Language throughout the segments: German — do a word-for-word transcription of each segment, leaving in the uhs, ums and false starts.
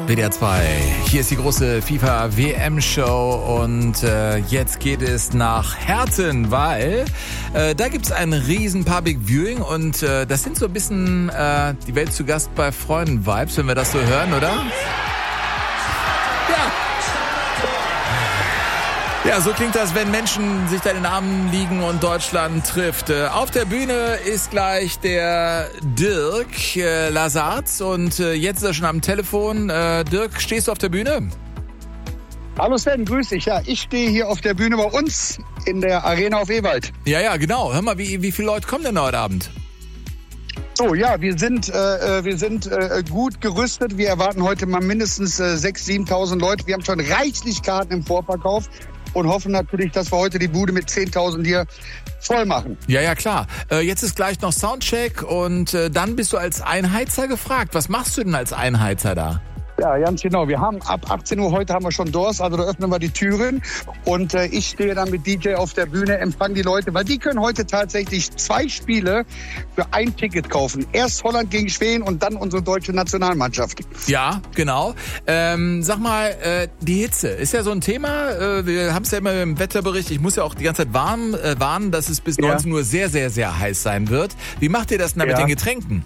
W D R zwei, hier ist die große FIFA-W M-Show und äh, jetzt geht es nach Herten, weil äh, da gibt es ein riesen Public Viewing und äh, das sind so ein bisschen äh, die Welt zu Gast bei Freunden-Vibes, wenn wir das so hören, oder? Ja. Ja, so klingt das, wenn Menschen sich da in den Armen liegen und Deutschland trifft. Äh, auf der Bühne ist gleich der Dirk äh, Lasartz und äh, jetzt ist er schon am Telefon. Äh, Dirk, stehst du auf der Bühne? Hallo Sven, grüß dich. Ja, ich stehe hier auf der Bühne bei uns in der Arena auf Ewald. Ja, ja, genau. Hör mal, wie, wie viele Leute kommen denn heute Abend? So, ja, wir sind, äh, wir sind äh, gut gerüstet. Wir erwarten heute mal mindestens äh, sechstausend, siebentausend Leute. Wir haben schon reichlich Karten im Vorverkauf und hoffen natürlich, dass wir heute die Bude mit zehntausend hier voll machen. Ja, ja, klar. Äh, jetzt ist gleich noch Soundcheck und äh, dann bist du als Einheizer gefragt. Was machst du denn als Einheizer da? Ja, ganz genau. Wir haben ab achtzehn Uhr heute haben wir schon Doors, also da öffnen wir die Türen und äh, ich stehe dann mit D J auf der Bühne, empfange die Leute, weil die können heute tatsächlich zwei Spiele für ein Ticket kaufen. Erst Holland gegen Schweden und dann unsere deutsche Nationalmannschaft. Ja, genau. Ähm, sag mal, äh, die Hitze ist ja so ein Thema. Äh, wir haben es ja immer im Wetterbericht. Ich muss ja auch die ganze Zeit warnen, äh, warnen, dass es bis neunzehn Uhr sehr, sehr, sehr heiß sein wird. Wie macht ihr das denn da Ja. mit den Getränken?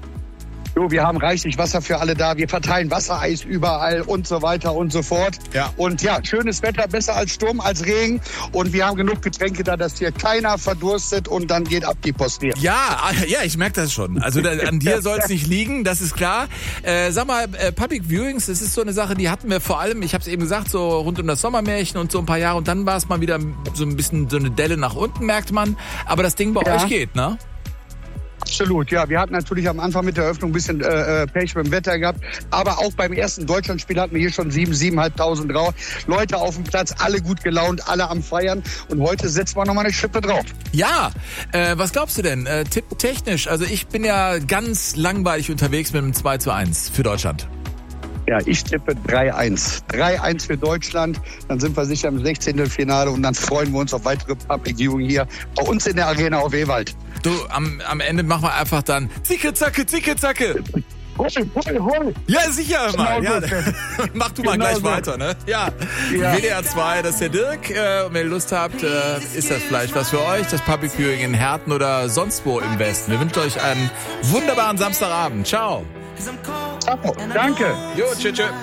So, wir haben reichlich Wasser für alle da. Wir verteilen Wassereis überall und so weiter und so fort. Ja. Und ja, schönes Wetter, besser als Sturm, als Regen. Und wir haben genug Getränke da, dass hier keiner verdurstet und dann geht ab die Post hier. Ja, ja, ich merke das schon. Also da, an dir soll es nicht liegen, das ist klar. Äh, sag mal, äh, Public Viewings, das ist so eine Sache, die hatten wir vor allem, ich habe es eben gesagt, so rund um das Sommermärchen und so ein paar Jahre. Und dann war es mal wieder so ein bisschen so eine Delle nach unten, merkt man. Aber das Ding bei Ja. euch geht, ne? Absolut, ja. Wir hatten natürlich am Anfang mit der Eröffnung ein bisschen äh, Pech beim Wetter gehabt. Aber auch beim ersten Deutschlandspiel hatten wir hier schon sieben, siebeneinhalbtausend Leute auf dem Platz. Alle gut gelaunt, alle am Feiern. Und heute setzen wir nochmal eine Schippe drauf. Ja, äh, was glaubst du denn? Äh, Tipp technisch, also ich bin ja ganz langweilig unterwegs mit einem zwei zu eins für Deutschland. Ja, ich tippe drei eins. drei eins für Deutschland. Dann sind wir sicher im Sechzehntelfinale und dann freuen wir uns auf weitere Public Viewing hier bei uns in der Arena auf Ewald. Du, am, am Ende machen wir einfach dann Zicke, zacke, Zicke, zacke. Hol, hol, hol. Ja, sicher mal. Genau Ja. so. Mach du mal Genau gleich so. weiter, ne? Ja. Ja. W D R zwei, das ist der Dirk. Äh, und wenn ihr Lust habt, äh, ist das vielleicht was für euch, das Public Viewing in Herten oder sonst wo im Westen. Wir wünschen euch einen wunderbaren Samstagabend. Ciao. Danke. Jo, tschüss, tschüss.